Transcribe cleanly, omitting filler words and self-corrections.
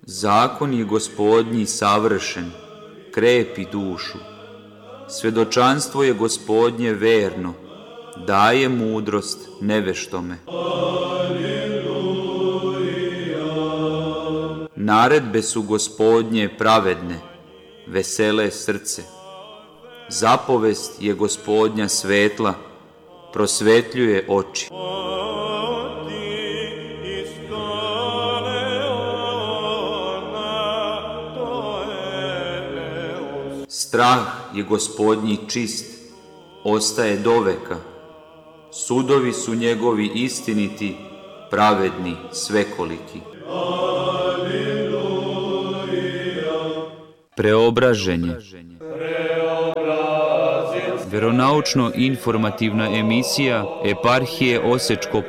Zakon je Gospodnji savršen, krepi dušu. Svjedočanstvo je Gospodnje verno, daje mudrost neveštome. Naredbe su Gospodnje pravedne, vesele srce. Zapovest je Gospodnja svetla, prosvetljuje oči. Strah je Gospodnji čist, ostaje doveka. Sudovi su njegovi istiniti, pravedni, svekoliki. Preobraženje. Veronaučno-informativna emisija Eparhije Osečko